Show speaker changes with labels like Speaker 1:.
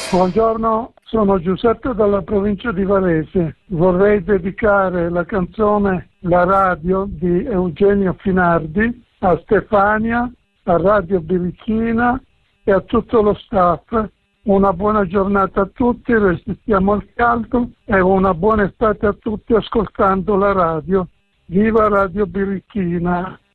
Speaker 1: Buongiorno, sono Giuseppe dalla provincia di Varese. Vorrei dedicare la canzone La radio di Eugenio Finardi a Stefania, a Radio Birichina e a tutto lo staff. Una buona giornata a tutti, resistiamo al caldo e una buona estate a tutti ascoltando la radio. Viva Radio Birichina!